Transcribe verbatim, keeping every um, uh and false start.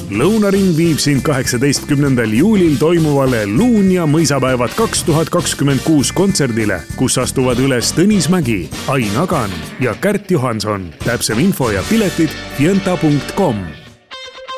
Lõunaring viib sind kaheksateistkümnendal juulil toimuvale Luun ja mõisapäevad kaks tuhat kakskümmend kuus kontserdile, kus astuvad üles Tõnis Mägi, Ain Agan ja Kärt Johanson. Täpsem info ja piletid fienta punkt com.